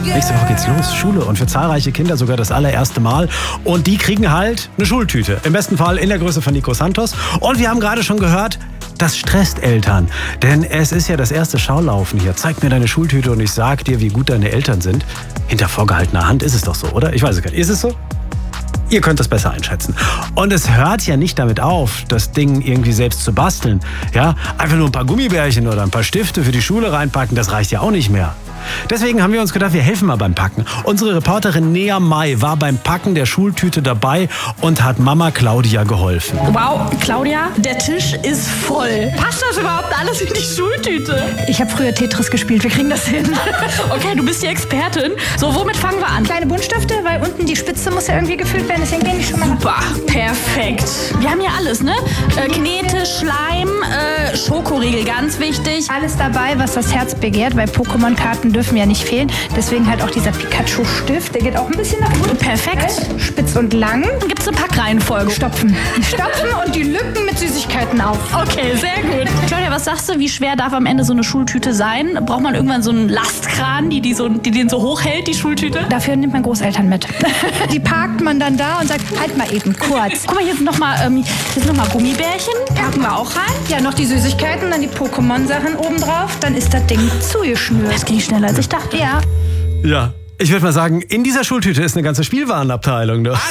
Nächste Woche geht's los, Schule und für zahlreiche Kinder sogar das allererste Mal. Und die kriegen halt eine Schultüte. Im besten Fall in der Größe von Nico Santos. Und wir haben gerade schon gehört, das stresst Eltern. Denn es ist ja das erste Schaulaufen hier. Zeig mir deine Schultüte und ich sag dir, wie gut deine Eltern sind. Hinter vorgehaltener Hand ist es doch so, oder? Ich weiß es gar nicht. Ist es so? Ihr könnt das besser einschätzen. Und es hört ja nicht damit auf, das Ding irgendwie selbst zu basteln. Ja, einfach nur ein paar Gummibärchen oder ein paar Stifte für die Schule reinpacken, das reicht ja auch nicht mehr. Deswegen haben wir uns gedacht, wir helfen mal beim Packen. Unsere Reporterin Nea May war beim Packen der Schultüte dabei und hat Mama Claudia geholfen. Wow, Claudia, der Tisch ist voll. Passt das überhaupt alles in die Schultüte? Ich habe früher Tetris gespielt, wir kriegen das hin. Okay, du bist die Expertin. So, womit fangen wir an? Kleine Buntstifte, weil unten die Spitze muss ja irgendwie gefüllt werden, deswegen gehen die schon mal. Super, perfekt. Wir haben hier alles, ne? Knete, Schleim, Schokoriegel, ganz wichtig. Alles dabei, was das Herz begehrt, weil Pokémon-Karten dürfen ja nicht fehlen. Deswegen halt auch dieser Pikachu-Stift, der geht auch ein bisschen nach unten. Perfekt. Spitz und lang. Dann gibt's eine Packreihenfolge. Stopfen und die Lücken mit Süßigkeiten auf. Okay, sehr gut. Claudia, was sagst du, wie schwer darf am Ende so eine Schultüte sein? Braucht man irgendwann so einen Lastkran, die den so hochhält, die Schultüte? Dafür nimmt man Großeltern mit. Die parkt man dann da und sagt, halt mal eben kurz. Guck mal, hier sind noch mal Gummibärchen. Packen wir auch rein. Ja, noch die Süßigkeiten, dann die Pokémon-Sachen obendrauf. Dann ist das Ding zugeschnürt. Das ging schneller als ich dachte. Ja. Ja, ich würde mal sagen, in dieser Schultüte ist eine ganze Spielwarenabteilung.